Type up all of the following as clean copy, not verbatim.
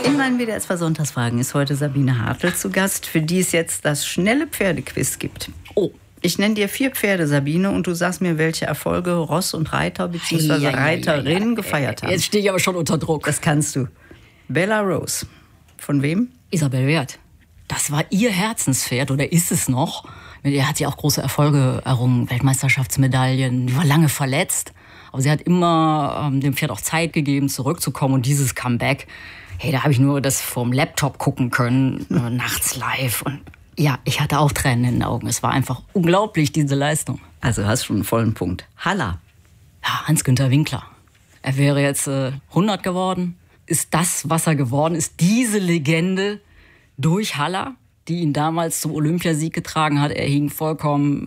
In meinen WDR 2 Sonntagsfragen ist heute Sabine Hartl zu Gast, für die es jetzt das schnelle Pferdequiz gibt. Oh, ich nenne dir 4 Pferde, Sabine, und du sagst mir, welche Erfolge Ross und Reiter bzw. Reiterin gefeiert haben. Jetzt stehe ich aber schon unter Druck. Das kannst du. Bella Rose. Von wem? Isabel Wert. Das war ihr Herzenspferd, oder ist es noch? Mit ihr hat sie auch große Erfolge errungen, Weltmeisterschaftsmedaillen. Die war lange verletzt, aber sie hat immer dem Pferd auch Zeit gegeben, zurückzukommen. Und dieses Comeback, hey, da habe ich nur das vorm Laptop gucken können, nachts live. Und ja, ich hatte auch Tränen in den Augen. Es war einfach unglaublich, diese Leistung. Also hast schon einen vollen Punkt. Halla. Ja, Hans-Günther Winkler. Er wäre jetzt 100 geworden. Ist das, was er geworden ist, diese Legende durch Haller, die ihn damals zum Olympiasieg getragen hat. Er hing vollkommen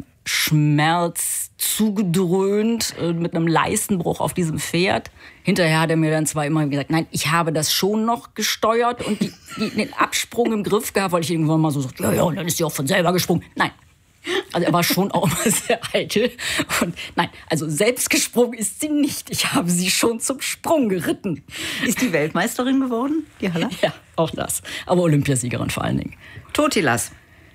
Schmerz zugedröhnt mit einem Leistenbruch auf diesem Pferd. Hinterher hat er mir dann zwar immer gesagt, nein, ich habe das schon noch gesteuert und den Absprung im Griff gehabt, weil ich irgendwann mal so sagte, ja, und dann ist sie auch von selber gesprungen. Nein. Also er war schon auch mal sehr eitel. Und nein, also selbst gesprungen ist sie nicht. Ich habe sie schon zum Sprung geritten. Ist die Weltmeisterin geworden, die Haller? Ja, auch das. Aber Olympiasiegerin vor allen Dingen. Totilas.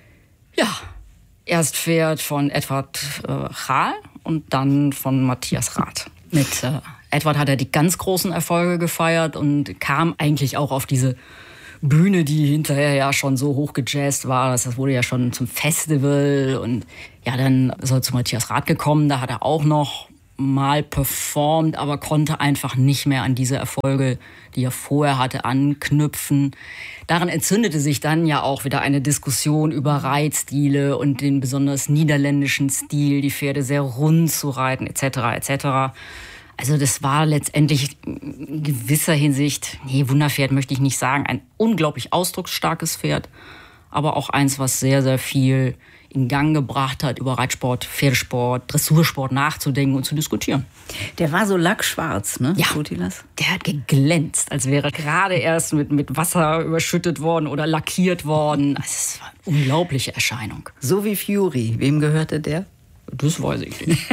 Ja, erst Pferd von Edward Chaal und dann von Matthias Rath. Mit Edward hat er die ganz großen Erfolge gefeiert und kam eigentlich auch auf diese Bühne, die hinterher ja schon so hoch gejazzt war. Das wurde ja schon zum Festival. Und ja, dann ist er zu Matthias Rath gekommen. Da hat er auch noch mal performt, aber konnte einfach nicht mehr an diese Erfolge, die er vorher hatte, anknüpfen. Daran entzündete sich dann ja auch wieder eine Diskussion über Reitstile und den besonders niederländischen Stil, die Pferde sehr rund zu reiten, etc., etc. Also das war letztendlich in gewisser Hinsicht, nee, Wunderpferd möchte ich nicht sagen, ein unglaublich ausdrucksstarkes Pferd, aber auch eins, was sehr, sehr viel in Gang gebracht hat, über Reitsport, Pferdesport, Dressursport nachzudenken und zu diskutieren. Der war so lackschwarz, ne? Ja, Totilas? Der hat geglänzt, als wäre er gerade erst mit Wasser überschüttet worden oder lackiert worden. Es war eine unglaubliche Erscheinung. So wie Fury. Wem gehörte der? Das weiß ich nicht.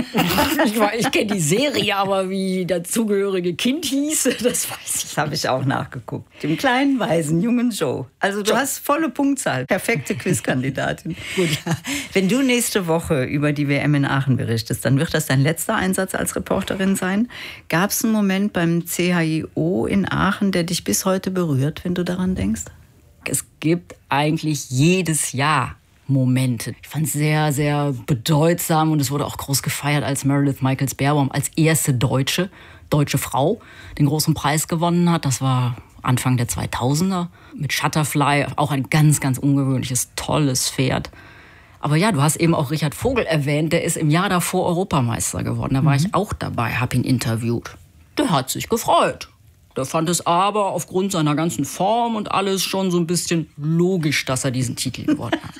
Ich kenne die Serie, aber wie dazugehörige Kind hieß, das weiß ich. Das habe ich auch nachgeguckt. Dem kleinen, weisen, jungen Joe. Also du hast volle Punktzahl. Perfekte Quizkandidatin. Gut. Wenn du nächste Woche über die WM in Aachen berichtest, dann wird das dein letzter Einsatz als Reporterin sein. Gab es einen Moment beim CHIO in Aachen, der dich bis heute berührt, wenn du daran denkst? Es gibt eigentlich jedes Jahr Momente. Ich fand es sehr, sehr bedeutsam und es wurde auch groß gefeiert, als Meredith Michaels-Beerbaum als erste deutsche Frau den großen Preis gewonnen hat. Das war Anfang der 2000er mit Shutterfly, auch ein ganz, ganz ungewöhnliches, tolles Pferd. Aber ja, du hast eben auch Richard Vogel erwähnt, der ist im Jahr davor Europameister geworden. Da war ich auch dabei, habe ihn interviewt. Der hat sich gefreut. Der fand es aber aufgrund seiner ganzen Form und alles schon so ein bisschen logisch, dass er diesen Titel gewonnen hat.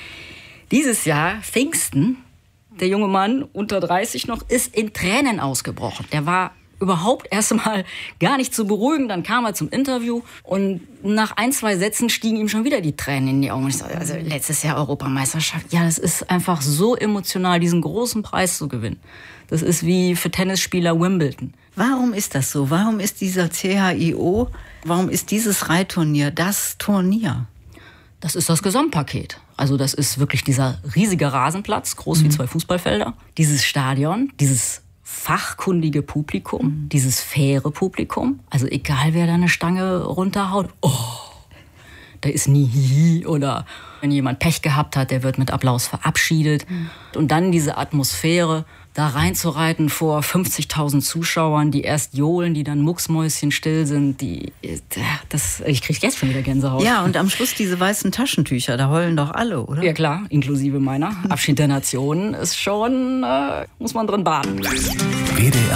Dieses Jahr, Pfingsten, der junge Mann, unter 30 noch, ist in Tränen ausgebrochen. Der war überhaupt erst mal gar nicht zu beruhigen. Dann kam er zum Interview und nach 1, 2 Sätzen stiegen ihm schon wieder die Tränen in die Augen. Ich sag, also letztes Jahr Europameisterschaft. Ja, das ist einfach so emotional, diesen großen Preis zu gewinnen. Das ist wie für Tennisspieler Wimbledon. Warum ist das so? Warum ist dieser CHIO, warum ist dieses Reitturnier das Turnier? Das ist das Gesamtpaket. Also das ist wirklich dieser riesige Rasenplatz, groß wie 2 Fußballfelder. Dieses Stadion, dieses fachkundige Publikum, dieses faire Publikum. Also egal, wer da eine Stange runterhaut, da ist nie Hihi oder wenn jemand Pech gehabt hat, der wird mit Applaus verabschiedet. Und dann diese Atmosphäre, da reinzureiten vor 50.000 Zuschauern, die erst johlen, die dann mucksmäuschenstill sind, ich krieg jetzt schon wieder Gänsehaut. Ja, und am Schluss diese weißen Taschentücher, da heulen doch alle, oder? Ja klar, inklusive meiner. Abschied der Nationen ist schon, muss man drin baden.